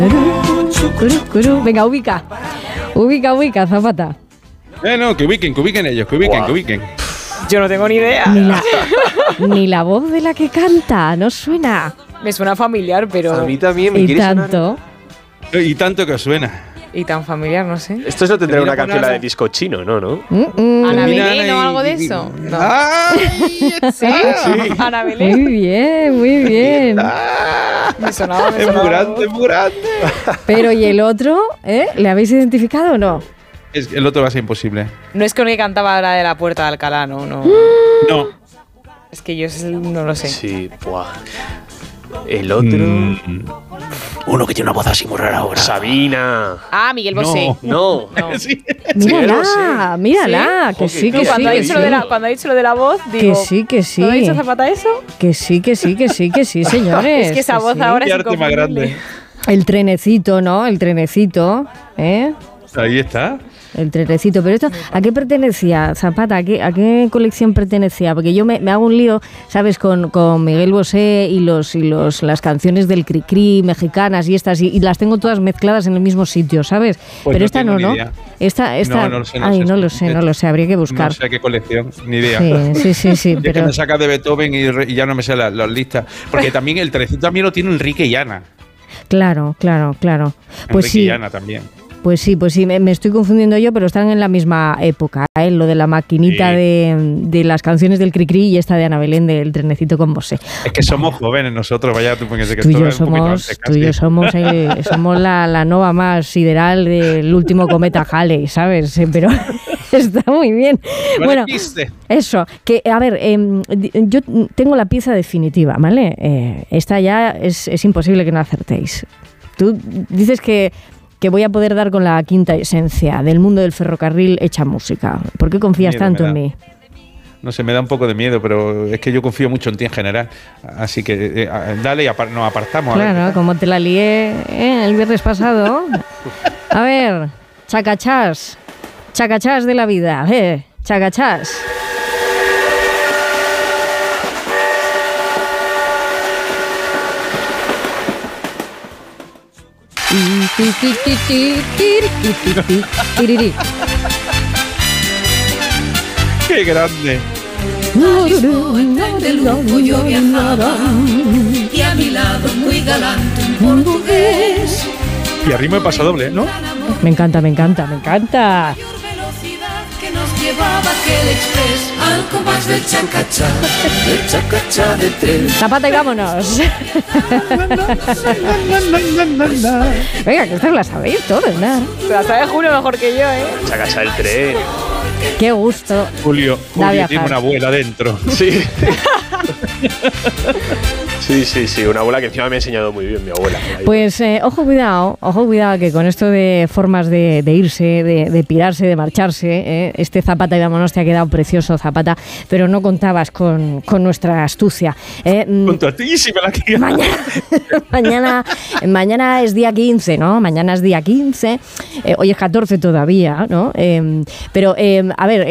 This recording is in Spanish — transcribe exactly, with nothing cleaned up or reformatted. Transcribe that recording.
Venga, ubica. Ubica, ubica, Zapata. Eh, no, que ubiquen, que ubiquen ellos, que ubiquen, wow. que ubiquen. Yo no tengo ni idea. Ni la, ni la voz de la que canta, no suena. Me suena familiar, pero... A mí también me y quiere tanto. sonar. Y tanto que suena. Y tan familiar, no sé. Esto no tendrá una canción nada. la de disco chino, ¿no? ¿no? Mm-mm. ¿Ana Mira, Belén o y- algo de y- eso? No. ¡Ay! ¿Sí? ¿Ana Belén? Muy bien, muy bien. Me sonaba, me Es muy sonaba. grande, es muy grande. Pero ¿y el otro? ¿Eh? ¿Le habéis identificado o no? Es, el otro va a ser imposible. No es con el que cantaba la de la Puerta de Alcalá, no, no. No. Es que yo no lo sé. Sí, buah. El otro... Mm, Uno que tiene una voz así muy rara ahora. Sabina. Ah, Miguel Bosé. No. No. sí. Mírala, mírala, que ¿Sí? sí, que No, sí. Cuando ha, que dicho sí. lo de la, cuando ha dicho lo de la voz, digo... Que sí, que sí. ¿Cuándo ha dicho Zapata eso? Que sí, que sí, que sí, que sí, señores. Es que esa voz sí. ahora Qué es arte más inconfundible. grande. El trenecito, ¿no? El trenecito, ¿eh? Ahí está. El trenecito. Pero esto, ¿a qué pertenecía, Zapata? ¿A qué, a qué colección pertenecía? Porque yo me, me hago un lío, ¿sabes? Con, con Miguel Bosé y los y los las canciones del Cricri mexicanas y estas, y, y las tengo todas mezcladas en el mismo sitio, ¿sabes? Pues Pero no esta tengo no, ni ¿no? idea. Esta, esta, No, no lo sé, no ay, sé. no lo sé, no lo sé, habría que buscar. No sé qué colección, ni idea. Sí, sí, sí, sí, Yo es que pero me saca de Beethoven y, re- y ya no me sé las las listas. Porque también el trenecito también lo tiene Enrique y Ana. claro, claro, claro. Pues Enrique sí. y Ana también. Pues sí, pues sí, me, me estoy confundiendo yo, pero están en la misma época, ¿eh? Lo de la maquinita Sí. de, de las canciones del Cricri y esta de Ana Belén del trenecito con Bosé. Es que somos jóvenes nosotros, vaya tú, porque sé que Tú y esto yo es un poquito somos, antes tú y yo casi. somos, el- somos la, la nova más sideral del último cometa Halley, ¿sabes? Eh, Pero está muy bien. Vale, Bueno, quiste. eso, que a ver, em, di- yo tengo la pieza definitiva, ¿vale? Eh, esta ya es, es imposible que no acertéis. Tú dices que, que voy a poder dar con la quinta esencia del mundo del ferrocarril hecha música. ¿Por qué confías Miedo tanto me en da. mí? No sé, me da un poco de miedo, pero es que yo confío mucho en ti en general. Así que eh, dale y apar- nos apartamos. a ver qué Claro, tal. como te la lié ¿eh? el viernes pasado. A ver, chacachás, chacachás de la vida, eh, chacachás. ¡Qué grande! De lujo yo viajaba y a mi lado muy galante un portugués. Y a ritmo de pasodoble, ¿no? Me encanta, me encanta, me encanta. Mayor velocidad que nos llevaba aquel express al compás del chacachá, del chacachá de tren. Zapata y vámonos. Venga, que ustedes la sabéis todos, ¿no? Se la sabe Julio mejor que yo, ¿eh? Chacachá el tren. Qué gusto. Julio, Da Julio viajar. tiene una abuela dentro. Sí. Sí, sí, sí. Una abuela que encima me ha enseñado muy bien, mi abuela. Pues eh, ojo cuidado, ojo cuidado que con esto de formas de, de irse, de, de pirarse, de marcharse, eh, este Zapata y vámonos te ha quedado precioso, Zapata, pero no contabas con, con nuestra astucia. Eh, mm, Contentísima la tía. Mañana, mañana, mañana es día quince, ¿no? Mañana es día quince, eh, hoy es catorce todavía, ¿no? Eh, pero, eh, a ver,